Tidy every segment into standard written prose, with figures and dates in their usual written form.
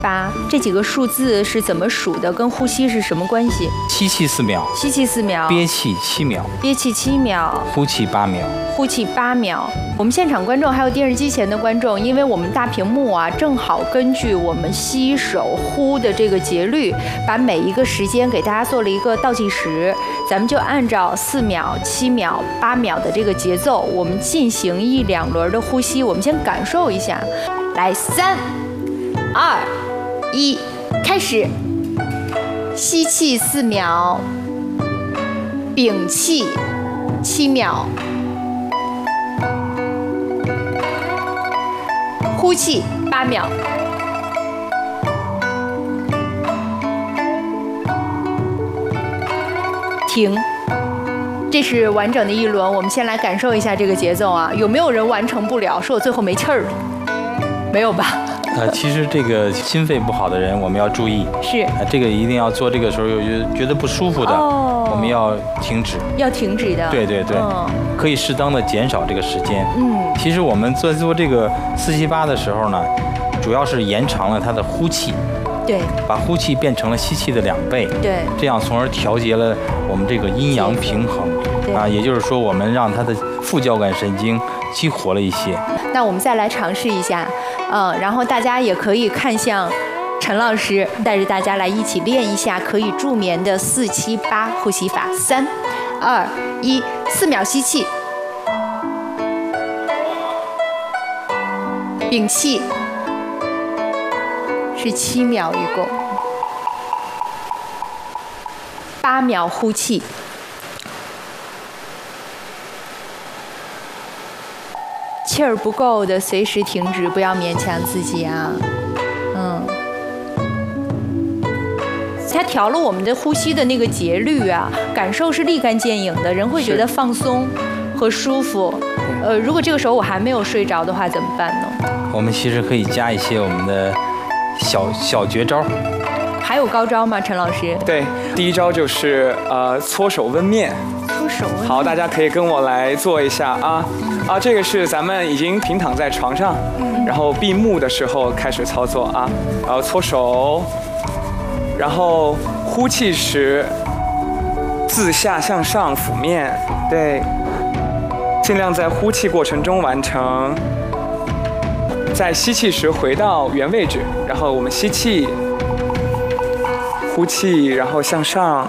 8这几个数字是怎么数的？跟呼吸是什么关系？ 吸气4秒， 吸气4秒， 憋气7秒， 憋气7秒， 呼气8秒， 呼气8秒。我们现场观众还有电视机前的观众，因为我们大屏幕啊，正好根据我们吸手呼的这个节律，把每一个时间给大家做了一个倒计时。咱们就按照4秒、7秒、8秒的这个节奏，我们进行1、2轮的呼吸。我们先感受一下，来3、2、1，开始。吸气4秒，屏气7秒，呼气8秒。停。这是完整的一轮，我们先来感受一下这个节奏啊，有没有人完成不了？说我最后没气儿，没有吧？ 其实这个心肺不好的人，我们要注意， 是， 这个一定要做，这个时候有觉得不舒服的，我们要停止， 要停止的。 对对对，可以适当的减少这个时间。其实我们做这个4、7、8的时候呢，主要是延长了它的呼气。 对， 把呼气变成了吸气的2倍， 对， 这样从而调节了我们这个阴阳平衡，也就是说我们让它的副交感神经激活了一些。 那我们再来尝试一下，然后大家也可以看向陈老师，带着大家来一起练一下可以助眠的4、7、8呼吸法。3、2、1，4秒吸气，屏气。是7秒一共，8秒呼气，气儿不够的随时停止，不要勉强自己啊。它调了我们的呼吸的那个节律啊，感受是立竿见影的，人会觉得放松和舒服。如果这个时候我还没有睡着的话，怎么办呢？ 我们其实可以加一些我们的小绝招。 还有高招吗，陈老师？ 对，第一招就是搓手温面。 搓手温面。 好，大家可以跟我来做一下啊。这个是咱们已经平躺在床上，然后闭目的时候开始操作啊。然后搓手，然后呼气时自下向上抚面，对，尽量在呼气过程中完成。在吸气时回到原位置，然后我们吸气，呼气，然后向上。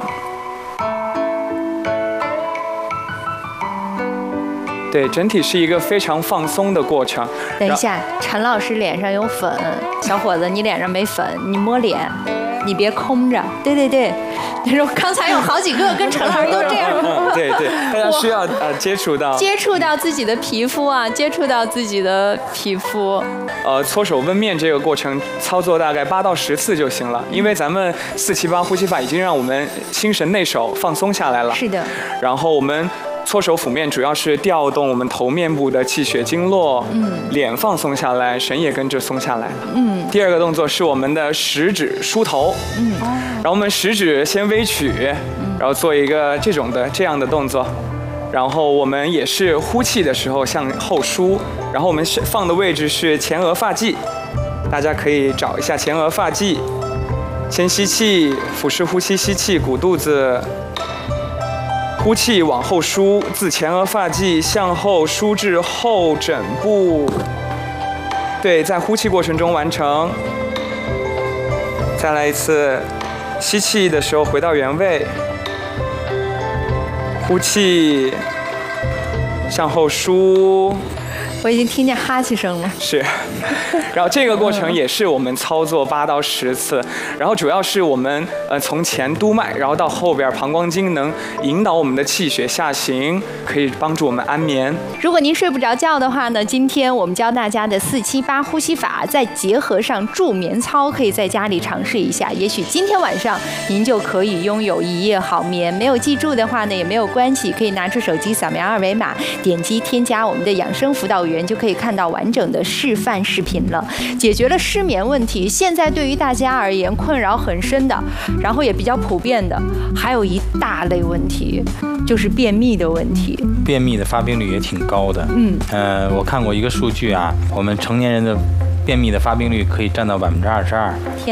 对，整体是一个非常放松的过程。 等一下，陈老师脸上有粉，小伙子，你脸上没粉，你摸脸，你别空着。对对对，刚才有好几个跟陈老师都这样。 对对，大家需要接触到自己的皮肤啊，接触到自己的皮肤。 搓手温面这个过程操作大概8到10次就行了，因为咱们4、7、8呼吸法已经让我们心神内手放松下来了。 是的。 然后我们搓手抚面主要是调动我们头面部的气血经络，脸放松下来，神也跟着松下来了。第二个动作是我们的食指梳头，然后我们食指先微曲，然后做一个这样的动作，然后我们也是呼气的时候向后梳，然后我们放的位置是前额发际，大家可以找一下前额发际，先吸气，腹式呼吸，吸气鼓肚子。呼气往后梳，自前额发际向后梳至后枕部。对，在呼气过程中完成。再来一次，吸气的时候回到原位，呼气向后梳。 我已经听见哈气声了。 是，然后这个过程也是我们操作8到10次，然后主要是我们从前督脉，然后到后边膀胱经能引导我们的气血下行，可以帮助我们安眠。 如果您睡不着觉的话呢，今天我们教大家的4、7、8呼吸法，再结合上助眠操，可以在家里尝试一下。也许今天晚上您就可以拥有一夜好眠。没有记住的话呢，也没有关系，可以拿出手机扫描2维码，点击添加我们的养生辅导员，就可以看到完整的示范视频了。解决了失眠问题，现在对于大家而言困扰很深的，然后也比较普遍的，还有一大类问题，就是便秘的问题。 便秘的发病率也挺高的。我看过一个数据啊，我们成年人的便秘的发病率可以占到22%。